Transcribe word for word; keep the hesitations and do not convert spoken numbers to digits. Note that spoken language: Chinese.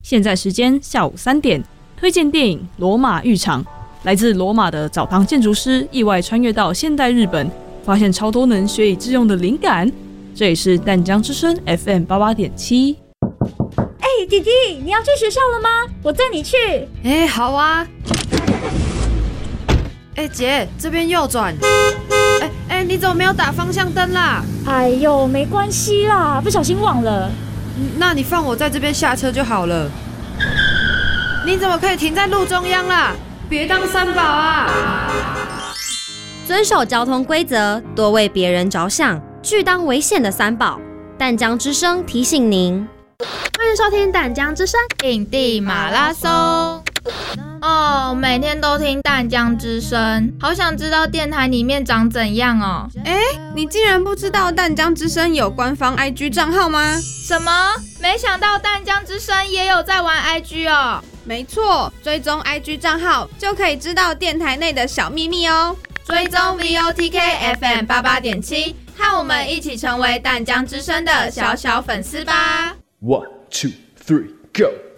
现在时间下午三点，推荐电影《罗马浴场》。来自罗马的澡堂建筑师意外穿越到现代日本，发现超多能学以致用的灵感。这里是淡江之声 F M 八八点七。 哎、欸，弟弟，你要去学校了吗？我载你去。 哎、欸，好啊。哎、欸，姐，这边右转。哎、欸、哎、欸，你怎么没有打方向灯啦？ 哎呦，没关系啦，不小心忘了。 那你放我在这边下车就好了。你怎么可以停在路中央啦？别当三宝啊！ 遵守交通规则，多为别人着想，拒当危险的三宝。淡江之声提醒您。 欢迎收听淡江之声影帝马拉松。哦，每天都听淡江之声，好想知道电台里面长怎样哦。 哎，你竟然不知道淡江之声有官方 I G 账号吗？ 什么？没想到淡江之声也有在玩 I G 哦。 没错，追踪 I G 账号就可以知道电台内的小秘密哦。 追踪 V O T K F M 八八点七，和我们一起成为淡江之声的小小粉丝吧。 One, two, three, go!